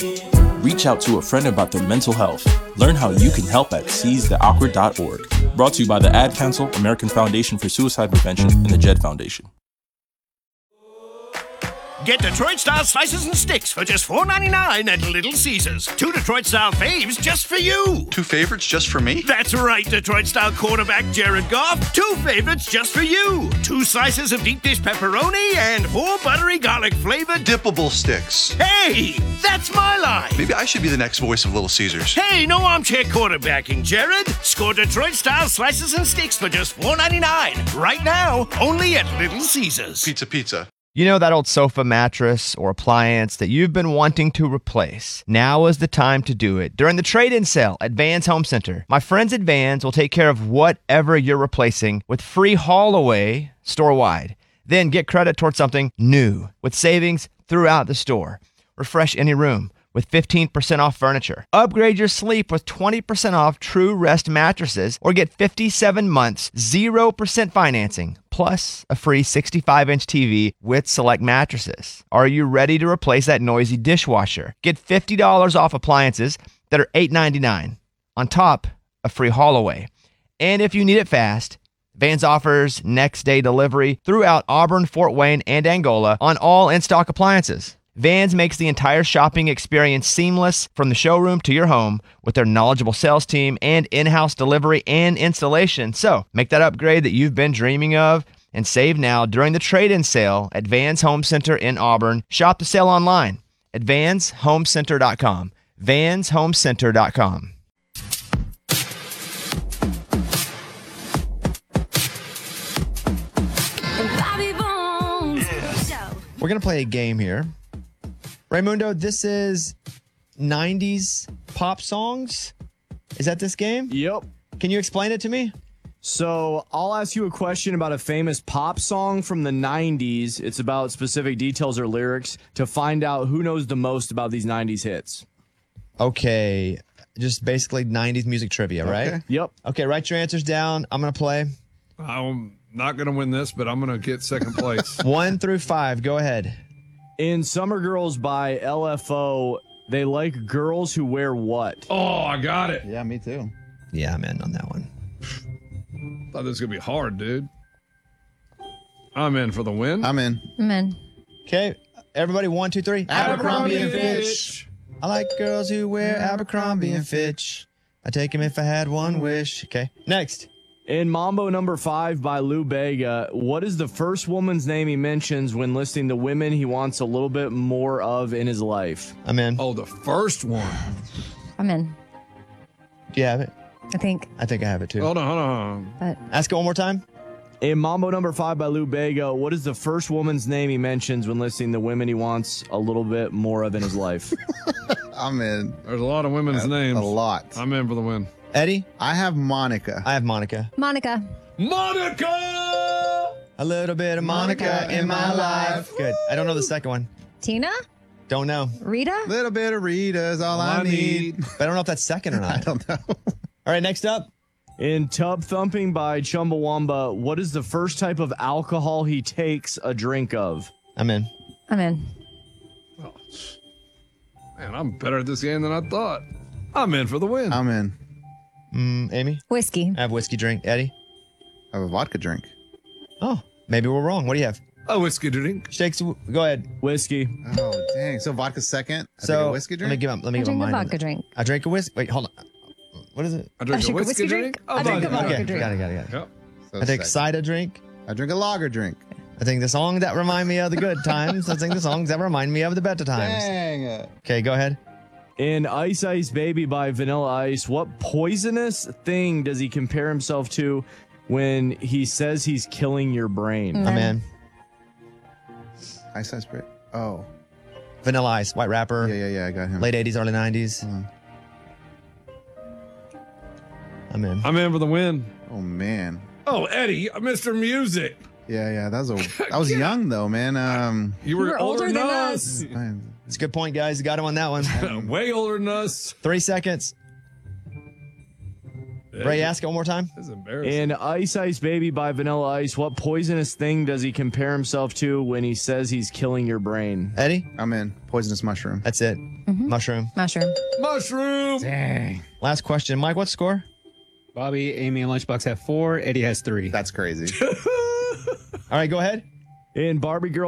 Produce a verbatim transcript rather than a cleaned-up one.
Reach out to a friend about their mental health. Learn how you can help at seize the awkward dot org. Brought to you by the Ad Council, American Foundation for Suicide Prevention, and the Jed Foundation. Get Detroit-style slices and sticks for just four ninety-nine at Little Caesars. Two Detroit-style faves just for you. Two favorites just for me? That's right, Detroit-style quarterback Jared Goff. Two favorites just for you. Two slices of deep dish pepperoni and four buttery garlic-flavored dippable sticks. Hey, that's my line. Maybe I should be the next voice of Little Caesars. Hey, no armchair quarterbacking, Jared. Score Detroit-style slices and sticks for just four ninety-nine. Right now, only at Little Caesars. Pizza, pizza. You know that old sofa, mattress, or appliance that you've been wanting to replace? Now is the time to do it. During the trade-in sale at Vans Home Center, my friends at Vans will take care of whatever you're replacing with free haul away store-wide. Then get credit towards something new with savings throughout the store. Refresh any room with fifteen percent off furniture. Upgrade your sleep with twenty percent off True Rest mattresses or get fifty-seven months, zero percent financing, plus a free sixty-five inch T V with select mattresses. Are you ready to replace that noisy dishwasher? Get fifty dollars off appliances that are eight ninety-nine, on top of free haul away. And if you need it fast, Vans offers next day delivery throughout Auburn, Fort Wayne, and Angola on all in-stock appliances. Vans makes the entire shopping experience seamless from the showroom to your home with their knowledgeable sales team and in-house delivery and installation. So make that upgrade that you've been dreaming of and save now during the trade-in sale at Vans Home Center in Auburn. Shop the sale online at vans home center dot com. vans home center dot com. We're going to play a game here. Raymundo, this is nineties pop songs. Is that this game? Yep. Can you explain it to me? So I'll ask you a question about a famous pop song from the nineties. It's about specific details or lyrics to find out who knows the most about these nineties hits. Okay. Just basically nineties music trivia, right? Okay. Yep. Okay, write your answers down. I'm going to play. I'm not going to win this, but I'm going to get second place. One through five. Go ahead. In Summer Girls by L F O, they like girls who wear what? Oh, I got it. Yeah, me too. Yeah, I'm in on that one. Thought this was going to be hard, dude. I'm in for the win. I'm in. I'm in. Okay, everybody, one, two, three. Abercrombie and Fitch. I like girls who wear Abercrombie and Fitch. I take him if I had one wish. Okay, next. In Mambo Number Five by Lou Bega, what is the first woman's name he mentions when listing the women he wants a little bit more of in his life? I'm in. Oh, the first one. I'm in. Do you have it? I think. I think I have it too. Hold on, hold on. But Ask it one more time. In Mambo Number Five by Lou Bega, what is the first woman's name he mentions when listing the women he wants a little bit more of in his life? I'm in. There's a lot of women's A- names. A lot. I'm in for the win. Eddie? I have Monica. I have Monica. Monica. Monica! A little bit of Monica, Monica in my life. Good. I don't know the second one. Tina? Don't know. Rita? Little bit of Rita's all, All I, I need. need. But I don't know if that's second or I not. don't know. All right, next up. In Tub Thumping by Chumbawamba, what is the first type of alcohol he takes a drink of? I'm in. I'm in. Oh, man, I'm better at this game than I thought. I'm in for the win. I'm in. Mm, Amy? Whiskey. I have whiskey drink. Eddie? I have a vodka drink. Oh, maybe we're wrong. What do you have? A whiskey drink. Shakes. Go ahead. Whiskey. Oh, dang. So vodka second? I So take a whiskey drink? let me give him. Let me I give him drink a mine. vodka drink. I drink a whiskey. Wait, hold on. What is it? I drink I a drink a whiskey, whiskey drink. drink. I drink a vodka Okay, drink. got it, got it, got it. Yep. So I take second. cider drink. I drink a lager drink. I think the song that remind me of the good times. I think the songs that remind me of the better times. Dang it. Okay, go ahead. In Ice Ice Baby by Vanilla Ice, what poisonous thing does he compare himself to when he says he's killing your brain? Mm. I'm in. Ice Ice Bread. Oh. Vanilla Ice, white rapper. Yeah, yeah, yeah. I got him. Late eighties, early nineties. Uh, I'm in. I'm in for the win. oh, man. Oh, Eddie, Mister Music. Yeah, yeah. That was a. I was young, though, man. Um, You were, You were older older than than us. man. It's a good point, guys. You got him on that one. Way older than us. Three seconds. Ray, ask it one more time. That's embarrassing. In Ice Ice Baby by Vanilla Ice, what poisonous thing does he compare himself to when he says he's killing your brain? Eddie? I'm in. Poisonous mushroom. That's it. Mushroom. Mushroom. Mushroom. Dang. Last question. Mike, what's the score? Bobby, Amy, and Lunchbox have four. Eddie has three. That's crazy. All right, go ahead. In Barbie Girl